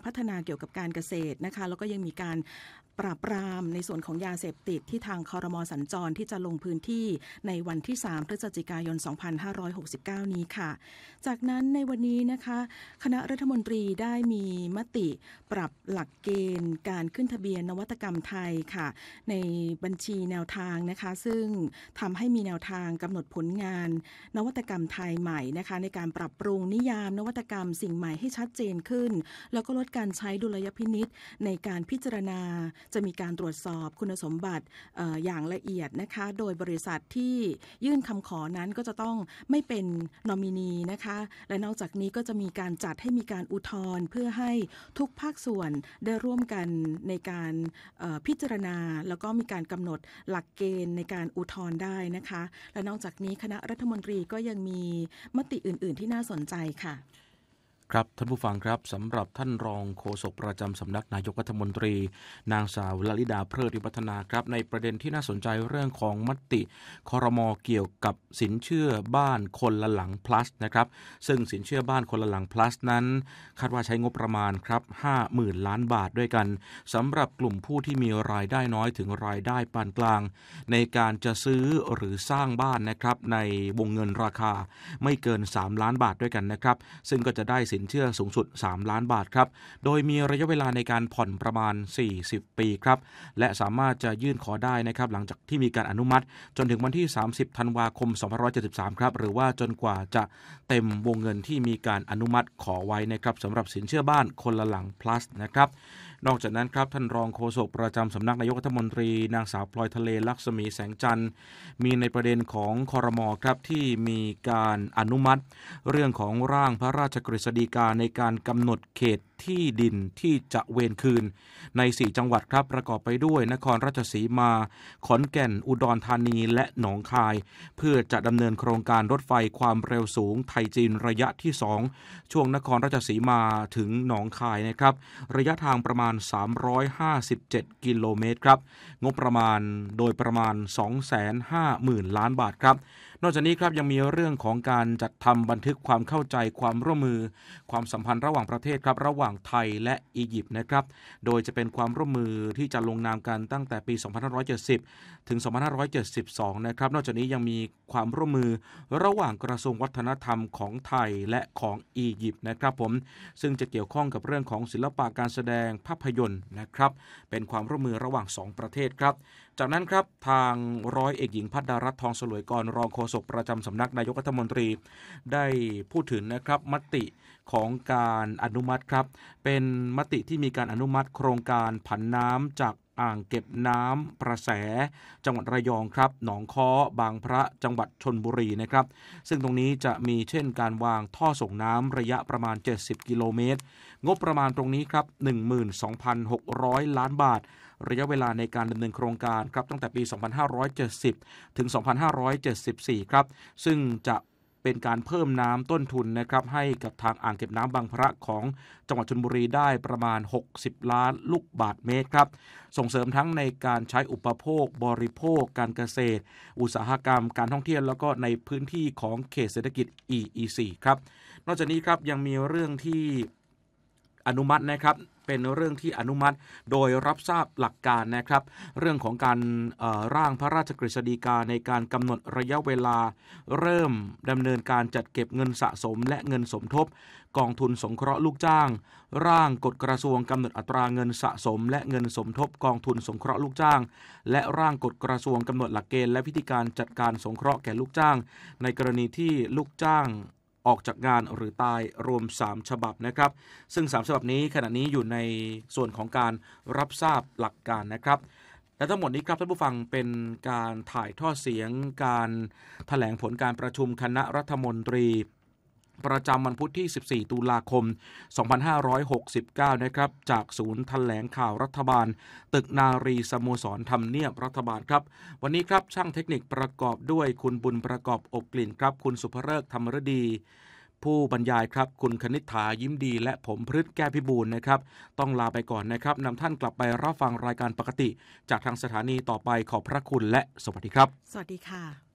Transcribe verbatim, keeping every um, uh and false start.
พัฒนาเกี่ยวกับการเกษตรนะคะแล้วก็ยังมีการปราบปรามในส่วนของยาเสพติดที่ทางครม.สัญจรที่จะลงพื้นที่ในวันที่สามพฤศจิกายนสองพันห้าร้อยหกสิบเก้านี้ค่ะจากนั้นในวันนี้นะคะคณะรัฐมนตรีได้มีมติปรับหลักเกณฑ์การขึ้นทะเบียนนวัตกรรมไทยค่ะในบัญชีแนวทางนะคะซึ่งทำให้มีแนวทางกำหนดผลงานนวัตกรรมไทยใหม่นะคะในการปรับปรุงนิยามนวัตกรรมสิ่งใหม่ให้ชัดเจนขึ้นแล้วก็ลดการใช้ดุลยพินิจในการพิจารณาจะมีการตรวจสอบคุณสมบัติเอ่ออย่างละเอียดนะคะโดยบริษัทที่ยื่นคำขอนั้นก็จะต้องไม่เป็นนอมินีนะคะและนอกจากนี้ก็จะมีการจัดให้มีการอุทธรณ์เพื่อให้ทุกภาคส่วนได้ร่วมกันในการพิจารณาแล้วก็มีการกำหนดหลักเกณฑ์ในการอุทธรณ์ได้นะคะและนอกจากนี้คณะรัฐมนตรีก็ยังมีมติอื่นๆที่น่าสนใจค่ะครับท่านผู้ฟังครับสำหรับท่านรองโฆษกประจำสำนักนายกรัฐมนตรีนางสาวลลิดาเพลิดวิวัฒนาครับในประเด็นที่น่าสนใจเรื่องของมติครม.เกี่ยวกับสินเชื่อบ้านคนละหลัง plus นะครับซึ่งสินเชื่อบ้านคนละหลัง plus นั้นคาดว่าใช้งบประมาณครับห้าหมื่นล้านบาทด้วยกันสำหรับกลุ่มผู้ที่มีรายได้น้อยถึงรายได้ปานกลางในการจะซื้อหรือสร้างบ้านนะครับในวงเงินราคาไม่เกินสามล้านบาทด้วยกันนะครับซึ่งก็จะได้สินเชื่อสูงสุดสามล้านบาทครับโดยมีระยะเวลาในการผ่อนประมาณสี่สิบปีครับและสามารถจะยื่นขอได้นะครับหลังจากที่มีการอนุมัติจนถึงวันที่สามสิบธันวาคมสองพันห้าร้อยเจ็ดสิบสามครับหรือว่าจนกว่าจะเต็มวงเงินที่มีการอนุมัติขอไว้นะครับสำหรับสินเชื่อบ้านคนละหลัง plus นะครับนอกจากนั้นครับท่านรองโฆษกประจำสำนักนายกรัฐมนตรีนางสาวพลอยทะเลลักษมีแสงจันทร์มีในประเด็นของครม.ครับที่มีการอนุมัติเรื่องของร่างพระราชกฤษฎีกาในการกำหนดเขตที่ดินที่จะเวรคืนในสี่จังหวัดครับประกอบไปด้วยนครราชสีมาขอนแก่นอุดรธานีและหนองคายเพื่อจะดำเนินโครงการรถไฟความเร็วสูงไทยจีนระยะที่สองช่วงนครราชสีมาถึงหนองคายนะครับระยะทางประมาณสามร้อยห้าสิบเจ็ดกิโลเมตรครับงบประมาณโดยประมาณ สองแสนห้าหมื่น ล้านบาทครับนอกจากนี้ครับยังมีเรื่องของการจัดทำบันทึกความเข้าใจความร่วมมือความสัมพันธ์ระหว่างประเทศครับระหว่างไทยและอียิปต์นะครับโดยจะเป็นความร่วมมือที่จะลงนามกันตั้งแต่ปีสองพันห้าร้อยเจ็ดสิบถึงสองพันห้าร้อยเจ็ดสิบสองนะครับนอกจากนี้ยังมีความร่วมมือระหว่างกระทรวงวัฒนธรรมของไทยและของอียิปต์นะครับผมซึ่งจะเกี่ยวข้องกับเรื่องของศิลปะการแสดงภาพยนตร์นะครับเป็นความร่วมมือระหว่างสองประเทศครับจากนั้นครับทางร้อยเอกหญิงภัทรดารัตน์ทองสลวยกรรองโฆษกประจำสำนักนายกรัฐมนตรีได้พูดถึงนะครับมติของการอนุมัติครับเป็นมติที่มีการอนุมัติโครงการผันน้ำจากอ่างเก็บน้ำประแสจังหวัดระยองครับหนองค้อบางพระจังหวัดชลบุรีนะครับซึ่งตรงนี้จะมีเช่นการวางท่อส่งน้ำระยะประมาณเจ็ดสิบกิโลเมตรงบประมาณตรงนี้ครับ หนึ่งหมื่นสองพันหกร้อย ล้านบาทระยะเวลาในการดำเนินโครงการครับตั้งแต่ปีสองพันห้าร้อยเจ็ดสิบถึงสองพันห้าร้อยเจ็ดสิบสี่ครับซึ่งจะเป็นการเพิ่มน้ำต้นทุนนะครับให้กับทางอ่างเก็บน้ำบางพระของจังหวัดชลบุรีได้ประมาณหกสิบล้านลูกบาศก์เมตรครับส่งเสริมทั้งในการใช้อุปโภคบริโภคการเกษตรอุตสาหกรรมการท่องเที่ยวแล้วก็ในพื้นที่ของเขตเศรษฐกิจ อี อี ซี ครับนอกจากนี้ครับยังมีเรื่องที่อนุมัตินะครับเป็นเรื่องที่อนุมัติโดยรับทราบหลักการนะครับเรื่องของการร่างพระราชกฤษฎีกาในการกำหนดระยะเวลาเริ่มดำเนินการจัดเก็บเงินสะสมและเงินสมทบกองทุนสงเคราะห์ลูกจ้างร่างกฎกระทรวงกำหนดอัตราเงินสะสมและเงินสมทบกองทุนสงเคราะห์ลูกจ้างและร่างกฎกระทรวงกำหนดหลักเกณฑ์และวิธีการจัดการสงเคราะห์แก่ลูกจ้างในกรณีที่ลูกจ้างออกจากงานหรือตายรวมสามฉบับนะครับซึ่งสามฉบับนี้ขณะนี้อยู่ในส่วนของการรับทราบหลักการนะครับและทั้งหมดนี้ครับท่านผู้ฟังเป็นการถ่ายทอดเสียงการแถลงผลการประชุมคณะรัฐมนตรีประจำวันพุธที่สิบสี่ตุลาคมสองพันห้าร้อยหกสิบเก้านะครับจากศูนย์แถลงข่าวรัฐบาลตึกนารีสโมสรทำเนียบรัฐบาลครับวันนี้ครับช่างเทคนิคประกอบด้วยคุณบุญประกอบอบกลิ่นครับคุณสุภฤกษ์ธรรมฤดีผู้บรรยายครับคุณคณิษฐายิ้มดีและผมพฤทธิ์แก้วพิบูลนะครับต้องลาไปก่อนนะครับนำท่านกลับไปรับฟังรายการปกติจากทางสถานีต่อไปขอบพระคุณและสวัสดีครับสวัสดีค่ะ